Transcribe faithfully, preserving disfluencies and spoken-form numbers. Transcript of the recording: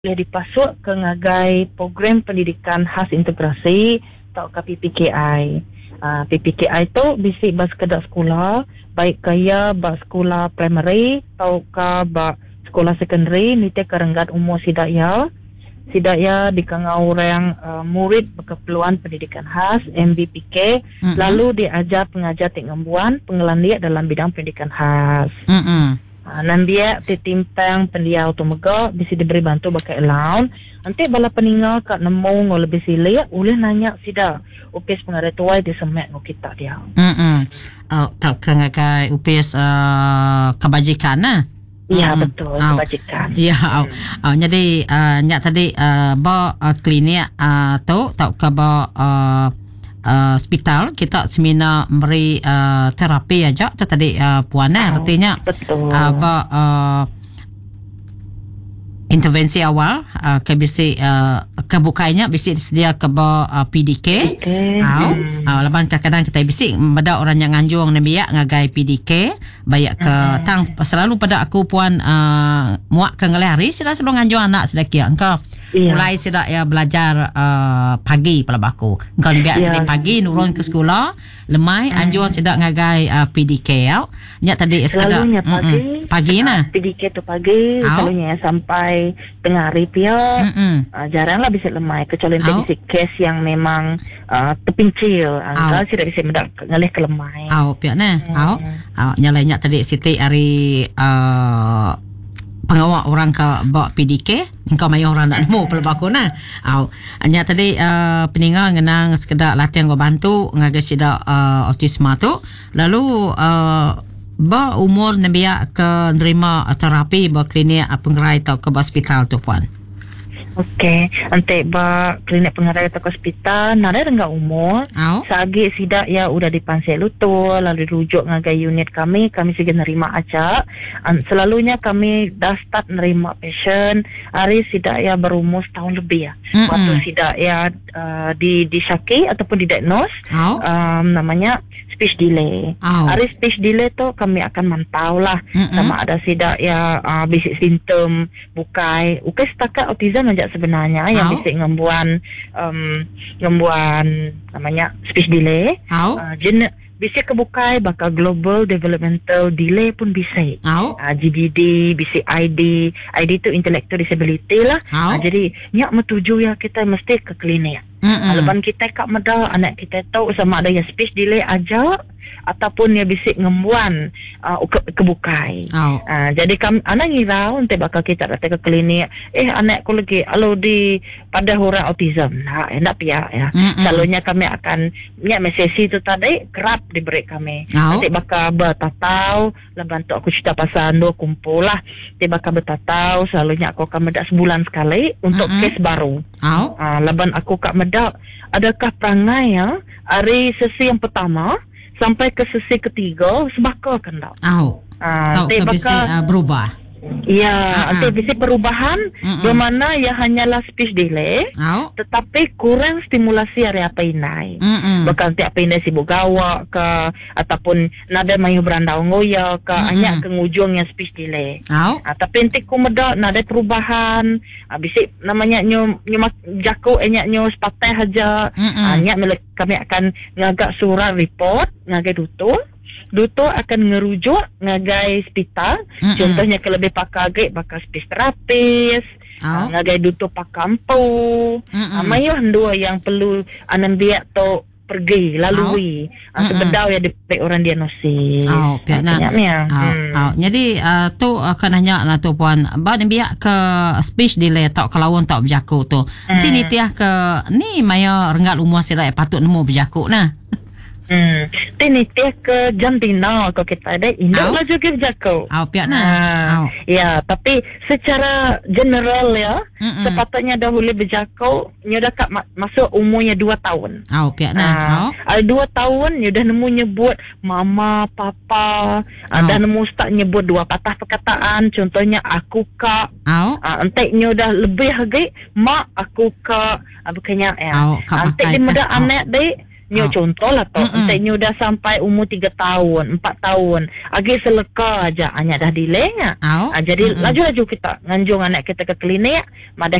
boleh dipasuk ke ngagai program pendidikan khas integrasi atau ke P P K I. Uh, P P K I tu bisi bas kedak sekolah, baik kaya bas sekolah primary atau ke bas sekolah secondary ni te kerenggat umur sidak ya. Sidak ya dikangau orang uh, murid berkeperluan pendidikan khas M B P K, mm-hmm. lalu diajar pengajar tinggambuan pengelandia dalam bidang pendidikan khas. Mm-hmm. Uh, Nandia titimpang pendia automega bisa diberi bantu bakai allowance. Nanti bala peninggal kat nemu ngol lebih silik boleh nanya sida upis pengarai tuai di semek ngol kita dia. Hmm. Oh, tak kengakai upis uh, kebajikan nah. Ya, Hmm. betul, Oh. kebajikan. Ya, oh. Oh, jadi uh, nyak tadi uh, ba uh, klinik uh, tu tak ke ba uh, uh, hospital kita semina memberi uh, terapi aja tu tadi uh, puan eh, Oh, artinya betul. uh, ba uh, intervensi awal uh, ke bisi uh, kebukainya bisi sedia ke ba uh, P D K. Okay. Au, Hmm. au laban kadang-kadang kita bisi benda orang yang nganjung nabiak ngagai P D K bayak ke Hmm. tang selalu pada aku puan uh, muak ke ngelari sila selalu nganjung anak sedekah engkau. Iya. Mulai sudah ya belajar uh, pagi pada baku. Engkau nabiak Ya. tadi pagi nurun ke sekolah, lemai Hmm. anjung sudah ngagai uh, P D K au. Nyak tadi sekadar Selalunya pagi. mm-mm. Pagi nah. P D K tu pagi, Au. selalunya sampai tengah hari pia. Mm-mm. Uh, jaranglah bisa lemai kecuali Au. nanti bisa kes yang memang uh, terpincil. Au. Angka tidak bisa mendak ngalih ke lemai. Au piak nah. Hmm. Au. Au nyalai nyak tadi Siti hari uh, pengawal orang ke bawa P D K engkau mayu orang nak nemu pelak aku nah. Au hanya tadi uh, peninggal ngenang sekedar latihan go bantu ngagai sida uh, autisma tu lalu uh, ba umur nabiak ke nerima terapi ba klinik uh, penggerai atau ke hospital tu puan. Okey, nanti ba klinik pengarai atau ke hospital nada enggak umur. Au. Sagi sidak ya udah dipansel lutur lalu dirujuk ngagai unit kami, kami sige nerima aja. Um, selalunya kami dah start nerima pasien hari sidak ya berumur setahun lebih ya. Mm-mm. Waktu sidak ya uh, di disyaki ataupun didiagnose Au. um, namanya speech delay. Au. Hari speech delay tu kami akan mantau lah Mm-mm. sama ada sidak ya uh, basic simptom bukai. Ukai setakat autism aja sebenarnya yang Au. bisa ngembuan um, ngembuan namanya speech delay. Au. Uh, jen bisa kebukai bakal global developmental delay pun bisa. Au. Uh, G D D, bisa I D. I D tu intellectual disability lah. Au. Uh, jadi nyak metuju ya kita mesti ke klinik. Mm-mm. Lepas kita kat medal anak kita tahu sama ada yang speech delay aja ataupun yang bisik ngembuan uh, ke, kebukai. Au. Uh, jadi kami anak ngira nanti bakal kita datang ke klinik. Eh anakku lagi kalau di pada orang autism. Nah, enak pia ya. Mm-mm. Selalunya kami akan nyak sesi tu tadi kerap diberi kami. Au. Nanti bakal bertatau, lepas tu aku cerita pasal ando kumpul lah. Nanti bakal bertatau, selalunya aku akan medak sebulan sekali untuk Mm-mm. kes baru. Au. Ah, laban aku kat medak, adakah perangai ya hari sesi yang pertama sampai ke sesi ketiga sebakar kan tak? Au. Ah, Tahu nanti ke bisi bakal uh, berubah. ya, Ah, nanti ah. bisa perubahan Mm-mm. bermana ya hanyalah speech delay Au. tetapi kurang stimulasi hari apa inai. Mm-mm. Bakal tiap pindah sibuk gawak ke ataupun nada mayu berandau ngoya ke Mm-mm. hanya ke ngujungnya speech delay. Au. Ah, tapi nanti ku medak nada perubahan. Ah, bisik namanya nyo nyo jaku enyak nyo sepatah haja. Mm-mm. Ah, nyak mele- kami akan ngagak surat report ngagai dutur. Dutur akan ngerujuk ngagai hospital. Mm-mm. Contohnya kalau lebih pakai agak bakal speech therapist. Ah, Au. ngagai dutur pakampu. Mm-mm. Ah, mayu dua yang perlu anan dia tu pergi lalui. Ah, Mm-mm. sebedau ya dipek orang diagnosis. Oh, pihak nak. Banyaknya. Oh, oh. Jadi uh, tu akan nanya lah tu puan. Ba ni biak ke speech delay tak kelawon tak berjaku tu. Nanti Hmm. ni tiah ke ni maya renggat umur sila patut nemu berjaku nah. Hmm. Tini tiap ke jantina kalau kita ada indah Au. lah juga berjaku. Au pihak nah. Ah, Au. ya, tapi secara general ya, Mm-mm. sepatutnya dahulu berjaku, nyoda kat ma- masuk umurnya dua tahun. Au pihak nah. Au. Ah, ada dua tahun, dia dah nemu nyebut mama, papa, ah, Oh. dah nemu start nyebut dua patah perkataan, contohnya aku kak, Au. ah, entek nyo dah lebih lagi, mak aku kak, ah, bukannya ya. Au, kak Entek pakai dia ke. muda Au. anak dek, Nyu Oh. contoh lah tu. Mm-mm. Entek nyu dah sampai umur tiga tahun, empat tahun. Agi seleka aja. Hanya dah delay nya. Au. Ah, jadi Mm-mm. laju-laju kita nganjung anak kita ke klinik. Madah